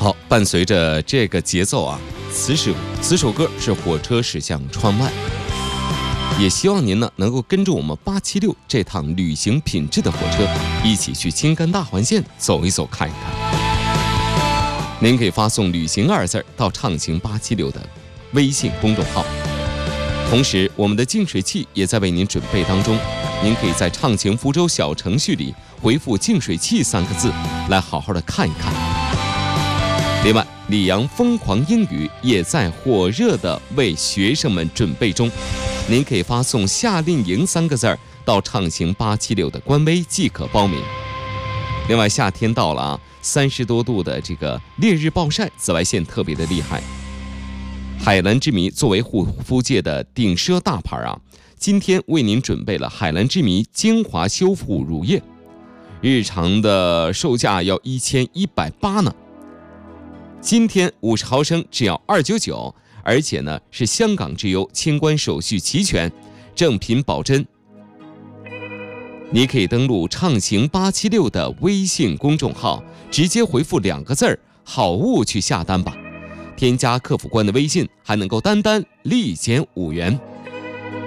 好，伴随着这个节奏啊，此首歌是火车驶向窗外，也希望您呢能够跟着我们876这趟旅行品质的火车，一起去青甘大环线走一走看一看。您可以发送"旅行"2字到畅行876的微信公众号。同时，我们的净水器也在为您准备当中，您可以在畅行福州小程序里回复"净水器"3个字，来好好的看一看。另外，李阳疯狂英语也在火热的为学生们准备中，您可以发送"夏令营"3个字到畅行876的官微即可报名。另外，夏天到了啊，30多度的这个烈日暴晒，紫外线特别的厉害。海蓝之谜作为护肤界的顶奢大牌啊，今天为您准备了海蓝之谜精华修复乳液，日常的售价要1180呢。今天50毫升只要299，而且呢是香港直邮，清关手续齐全，正品保真。你可以登录畅行876的微信公众号，直接回复2个字“好物”去下单吧。添加客服官的微信，还能够单单立减5元。